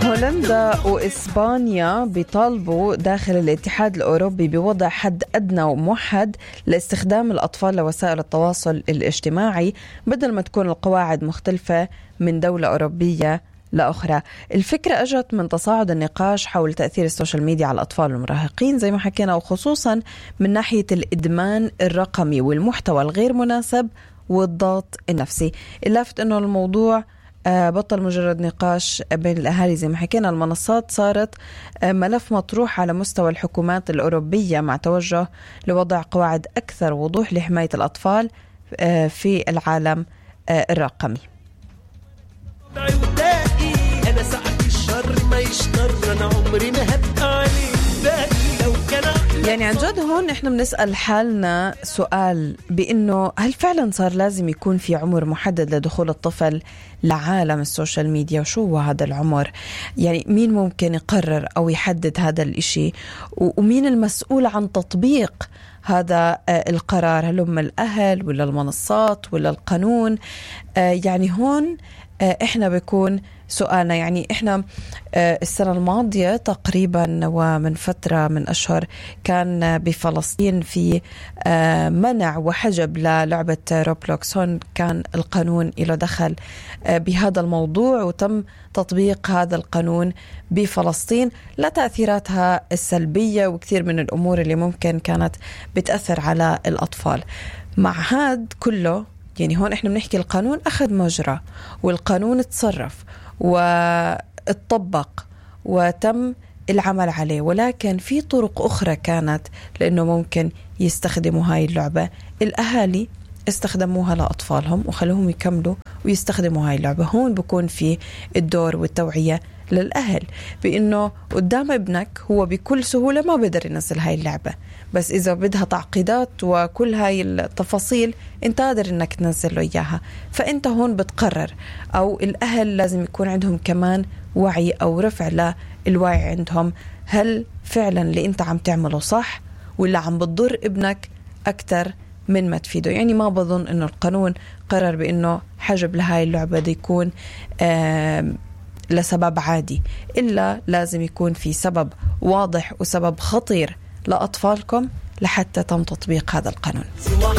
هولندا وإسبانيا بيطالبوا داخل الاتحاد الأوروبي بوضع حد أدنى وموحد لاستخدام الأطفال لوسائل التواصل الاجتماعي بدل ما تكون القواعد مختلفة من دولة أوروبية لأخرى. الفكرة أجت من تصاعد النقاش حول تأثير السوشيال ميديا على الأطفال والمراهقين زي ما حكينا، وخصوصا من ناحية الإدمان الرقمي والمحتوى الغير مناسب والضغط النفسي. اللافت أنه الموضوع بطل مجرد نقاش بين الأهالي زي ما حكينا، المنصات صارت ملف مطروح على مستوى الحكومات الأوروبية مع توجه لوضع قواعد أكثر وضوح لحماية الأطفال في العالم الرقمي. أنا ساعة الشر ما يشطر، أنا عمري ما هبقى عليه لو كان يعني عن جد هون إحنا بنسأل حالنا سؤال بأنه هل فعلا صار لازم يكون في عمر محدد لدخول الطفل لعالم السوشيال ميديا؟ وشو هو هذا العمر؟ يعني مين ممكن يقرر أو يحدد هذا الإشي؟ ومين المسؤول عن تطبيق هذا القرار؟ هل هم الأهل ولا المنصات ولا القانون؟ يعني هون إحنا بيكون سؤالنا. يعني إحنا السنة الماضية تقريبا ومن فترة من أشهر كان بفلسطين في منع وحجب للعبة روبلوكس. هون كان القانون له دخل بهذا الموضوع وتم تطبيق هذا القانون بفلسطين لتأثيراتها السلبية وكثير من الأمور اللي ممكن كانت بتأثر على الأطفال. مع هذا كله يعني هون إحنا بنحكي القانون أخذ مجرى والقانون تصرف واتطبق وتم العمل عليه، ولكن في طرق أخرى كانت لأنه ممكن يستخدموا هاي اللعبة. الأهالي استخدموها لأطفالهم وخلوهم يكملوا ويستخدموا هاي اللعبة. هون بكون في الدور والتوعية للأهل بأنه قدام ابنك هو بكل سهولة ما بيقدر ينزل هاي اللعبة، بس إذا بدها تعقيدات وكل هاي التفاصيل أنت قادر أنك تنزل له إياها. فأنت هون بتقرر، أو الأهل لازم يكون عندهم كمان وعي أو رفع للوعي عندهم، هل فعلا اللي أنت عم تعمله صح ولا عم بتضر ابنك أكتر من ما تفيده؟ يعني ما بظن أنه القانون قرر بأنه حجب لهاي اللعبة دي يكون لسبب عادي، إلا لازم يكون في سبب واضح وسبب خطير لأطفالكم لحتى تم تطبيق هذا القانون.